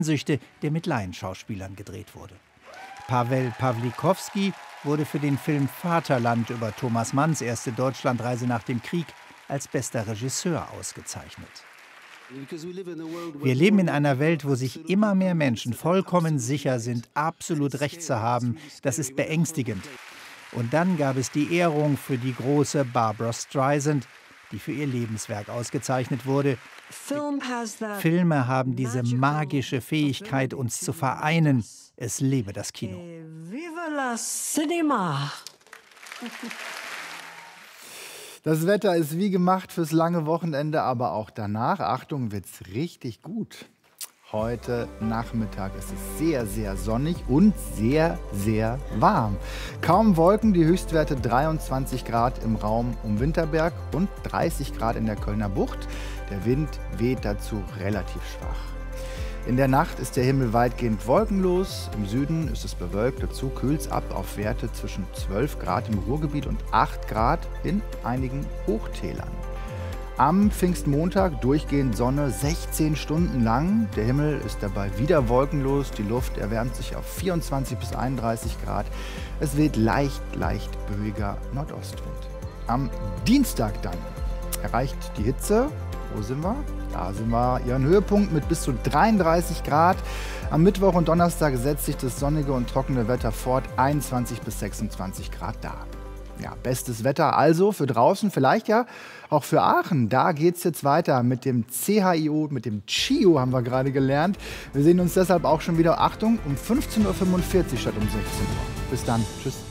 Sehnsüchte, der mit Laienschauspielern gedreht wurde. Pawel Pawlikowski wurde für den Film Vaterland über Thomas Manns erste Deutschlandreise nach dem Krieg als bester Regisseur ausgezeichnet. Wir leben in einer Welt, wo sich immer mehr Menschen vollkommen sicher sind, absolut Recht zu haben. Das ist beängstigend. Und dann gab es die Ehrung für die große Barbra Streisand, die für ihr Lebenswerk ausgezeichnet wurde. Filme haben diese magische Fähigkeit, uns zu vereinen. Es lebe das Kino. Viva la Cinema! Das Wetter ist wie gemacht fürs lange Wochenende, aber auch danach, Achtung, wird's richtig gut. Heute Nachmittag ist es sehr, sehr sonnig und sehr, sehr warm. Kaum Wolken, die Höchstwerte 23 Grad im Raum um Winterberg und 30 Grad in der Kölner Bucht. Der Wind weht dazu relativ schwach. In der Nacht ist der Himmel weitgehend wolkenlos. Im Süden ist es bewölkt. Dazu kühlt es ab auf Werte zwischen 12 Grad im Ruhrgebiet und 8 Grad in einigen Hochtälern. Am Pfingstmontag durchgehend Sonne, 16 Stunden lang. Der Himmel ist dabei wieder wolkenlos. Die Luft erwärmt sich auf 24 bis 31 Grad. Es weht leicht böiger Nordostwind. Am Dienstag dann erreicht die Hitze, wo sind wir? Da sind wir, ihren Höhepunkt mit bis zu 33 Grad. Am Mittwoch und Donnerstag setzt sich das sonnige und trockene Wetter fort, 21 bis 26 Grad da. Ja, bestes Wetter also für draußen, vielleicht ja auch für Aachen. Da geht es jetzt weiter mit dem CHIO, mit dem CHIO haben wir gerade gelernt. Wir sehen uns deshalb auch schon wieder, Achtung, um 15:45 Uhr statt um 16 Uhr. Bis dann, tschüss.